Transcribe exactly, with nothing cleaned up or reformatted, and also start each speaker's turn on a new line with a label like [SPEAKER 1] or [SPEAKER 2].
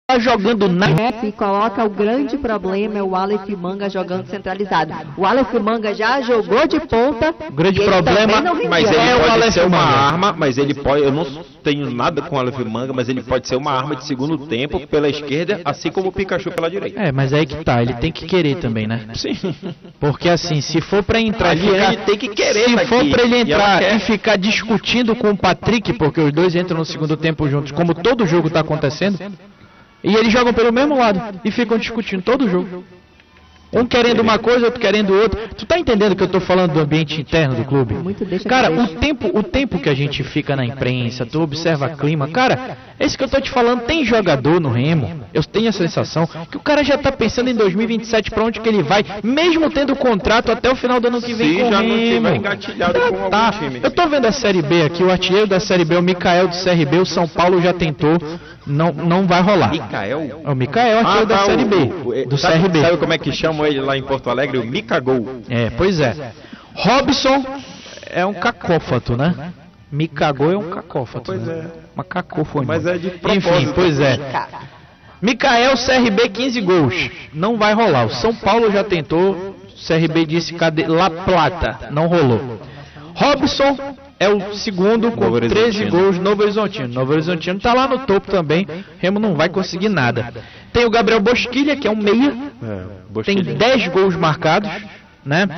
[SPEAKER 1] jogando na...
[SPEAKER 2] E coloca o grande problema é o Aleph Manga jogando centralizado. O Aleph Manga já jogou de ponta.
[SPEAKER 1] O grande problema,
[SPEAKER 3] mas ele
[SPEAKER 1] é o
[SPEAKER 3] pode
[SPEAKER 1] Aleph
[SPEAKER 3] ser uma
[SPEAKER 1] Manga.
[SPEAKER 3] arma, mas ele pode, eu não tenho nada com o Aleph Manga, mas ele pode ser uma arma de segundo tempo pela esquerda, assim como o Pikachu pela direita.
[SPEAKER 1] É, mas aí que tá, ele tem que querer também, né?
[SPEAKER 3] Sim.
[SPEAKER 1] Porque assim, se for pra entrar
[SPEAKER 3] A
[SPEAKER 1] e ficar,
[SPEAKER 3] Liane tem que querer
[SPEAKER 1] se
[SPEAKER 3] daqui,
[SPEAKER 1] for pra ele
[SPEAKER 3] e ela
[SPEAKER 1] entrar
[SPEAKER 3] quer.
[SPEAKER 1] e ficar discutindo com o Patrick, porque os dois entram no segundo tempo juntos, como todo jogo tá acontecendo, e eles jogam pelo mesmo lado e ficam discutindo todo o jogo. Um querendo uma coisa, outro querendo outra. Tu tá entendendo que eu tô falando do ambiente interno do clube?
[SPEAKER 2] Muito deixa
[SPEAKER 1] Cara,
[SPEAKER 2] que
[SPEAKER 1] o
[SPEAKER 2] deixa.
[SPEAKER 1] tempo, o tempo que a gente fica na imprensa, tu observa clima, cara, é isso que eu tô te falando. Tem jogador no Remo, eu tenho a sensação que o cara já tá pensando em dois mil e vinte e sete pra onde que ele vai, mesmo tendo contrato até o final do ano que vem
[SPEAKER 3] Se
[SPEAKER 1] com o
[SPEAKER 3] já não tiver
[SPEAKER 1] Remo.
[SPEAKER 3] engatilhado com algum
[SPEAKER 1] Tá,
[SPEAKER 3] time.
[SPEAKER 1] eu tô vendo a Série B aqui, o artilheiro da Série B, o Mikael do C R B, o São Paulo já tentou, não, não vai rolar.
[SPEAKER 3] Mikael?
[SPEAKER 1] É o Mikael, artilheiro
[SPEAKER 3] Ah,
[SPEAKER 1] da
[SPEAKER 3] tá,
[SPEAKER 1] Série B,
[SPEAKER 3] o- o-
[SPEAKER 1] do
[SPEAKER 3] sabe,
[SPEAKER 1] C R B.
[SPEAKER 3] Sabe como é que chamam ele lá em Porto Alegre? O Mikagol.
[SPEAKER 1] É, pois é. Robson é um cacófato, né? Me cagou é um cacófato.
[SPEAKER 3] Pois
[SPEAKER 1] né?
[SPEAKER 3] é.
[SPEAKER 1] Uma cacofonia.
[SPEAKER 3] Mas é de
[SPEAKER 1] Enfim,
[SPEAKER 3] propósito.
[SPEAKER 1] pois é. Mikael, C R B, quinze gols. Não vai rolar. O São Paulo já tentou. C R B disse cadê? La Plata. Não rolou. Robson é o segundo com
[SPEAKER 3] Novo
[SPEAKER 1] treze
[SPEAKER 3] Horizontino.
[SPEAKER 1] gols. Novo Horizontino. Novo Horizontino tá lá no topo também. Remo não vai conseguir nada. Tem o Gabriel Bosquilha, que é um meia.
[SPEAKER 3] É,
[SPEAKER 1] Tem
[SPEAKER 3] Bosquilha.
[SPEAKER 1] dez gols marcados, né?